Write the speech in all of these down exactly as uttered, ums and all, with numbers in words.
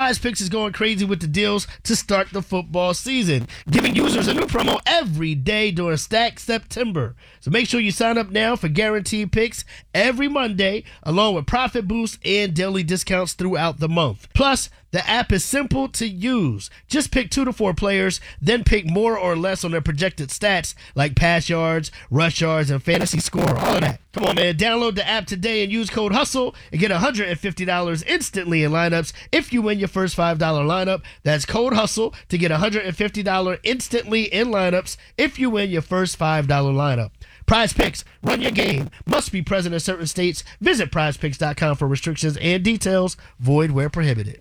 PrizePicks is going crazy with the deals to start the football season, giving users a new promo every day during Stack September. So make sure you sign up now for guaranteed picks every Monday, along with profit boosts and daily discounts throughout the month. Plus, the app is simple to use. Just pick two to four players, then pick more or less on their projected stats like pass yards, rush yards, and fantasy score, all of that. Come on, man. Download the app today and use code HUSTLE and get one hundred fifty dollars instantly in lineups if you win your first five dollars lineup. That's code HUSTLE to get one hundred fifty dollars instantly in lineups if you win your first five dollars lineup. PrizePicks, run your game. Must be present in certain states. Visit prize picks dot com for restrictions and details. Void where prohibited.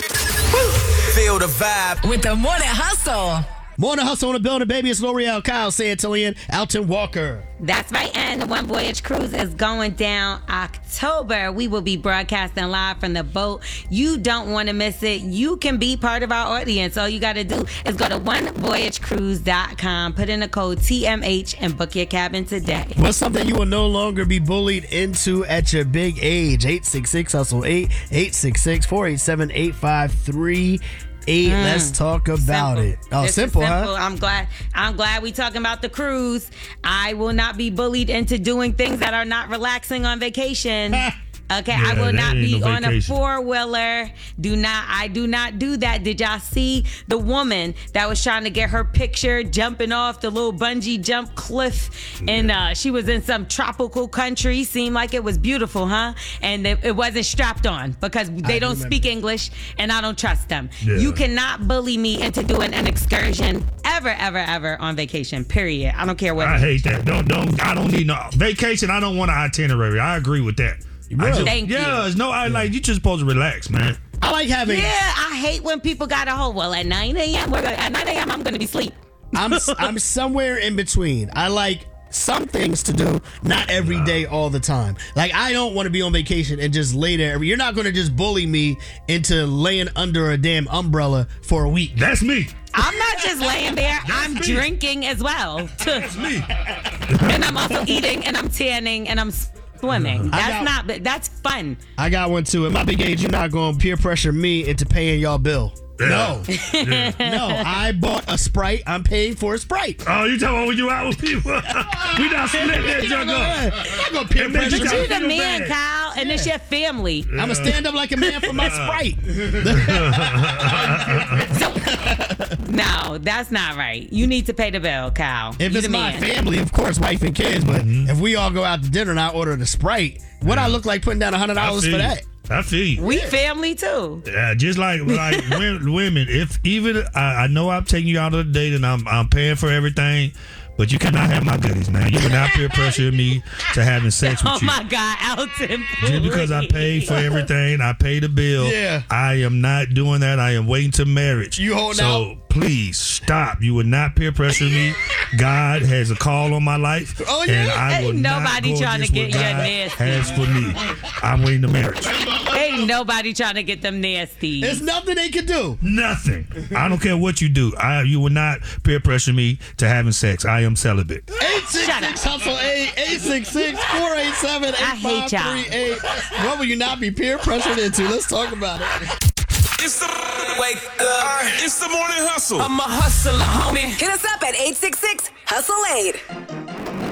Feel the vibe with the Morning Hustle. Morning Hustle on the building, baby. It's L'Oreal, Kyle Santillian, Alton Walker. That's right, and the One Voyage Cruise is going down October. We will be broadcasting live from the boat. You don't want to miss it. You can be part of our audience. All you got to do is go to one voyage cruise dot com, put in the code T M H, and book your cabin today. What's something you will no longer be bullied into at your big age? eight six six hustle eight, eight six six, four eight seven, eight five three eight. Mm. Let's talk about simple. it. Oh, this simple, simple, huh? I'm glad. I'm glad we talking about the cruise. I will not be bullied into doing things that are not relaxing on vacation. Okay, yeah, I will not be no on a four-wheeler. Do not, I do not do that. Did y'all see the woman that was trying to get her picture jumping off the little bungee jump cliff? Yeah. And uh, she was in some tropical country. Seemed like it was beautiful, huh? And it, it wasn't strapped on because they I don't speak English and I don't trust them. Yeah. You cannot bully me into doing an excursion ever, ever, ever on vacation, period. I don't care what. I hate that. Don't, don't, I don't need no vacation. I don't want an itinerary. I agree with that. Really? Just, Thank yeah, you. no, I like you just supposed to relax, man. I like having. Yeah, I hate when people got a whole. Well, at nine a.m. we're gonna, at nine a.m. I'm gonna be asleep. I'm I'm somewhere in between. I like some things to do, not every wow. day, all the time. Like I don't want to be on vacation and just lay there. You're not gonna just bully me into laying under a damn umbrella for a week. That's me. I'm not just laying there. That's I'm me. Drinking as well. That's me. And I'm also eating and I'm tanning and I'm swimming. That's got, not, that's fun. I got one too. At my big age, you're not going to peer pressure me into paying y'all bill. Yeah. No. Yeah. No, I bought a Sprite. I'm paying for a Sprite. Oh, you talking about when you out with people? We not splitting that junk up. I'm going to peer pressure you. But you the man, bad. Kyle, and yeah. it's your family. Yeah. I'm going to stand up like a man for my Sprite. so, no, that's not right. You need to pay the bill, Kyle. If you it's my man. family, of course, wife and kids. But mm-hmm. if we all go out to dinner and I order the Sprite, what yeah. I look like putting down one hundred dollars for that? I feel you. We family too. Yeah, just like like women. If even I, I know I'm taking you out on a date and I'm I'm paying for everything, but you cannot have my goodies, man. You cannot peer pressure me to having sex with oh you. Oh my God, Alton! Just because I paid for everything, I paid the bill. Yeah. I am not doing that. I am waiting to marriage. You hold so, out. Please stop. You would not peer pressure me. God has a call on my life. Oh, yeah. And I will Ain't not nobody go trying to get what your God nasty. has for me. I'm waiting to marriage. Ain't nobody trying to get them nasty. There's nothing they can do. Nothing. I don't care what you do. I you will not peer pressure me to having sex. I am celibate. eight six six hustle eight, eight six six, four eight seven, eight five three eight. What will you not be peer pressured into? Let's talk about it. It's the wake up. It's the morning hustle. I'm a hustler, homie. Hit us up at eight six six hustle eight.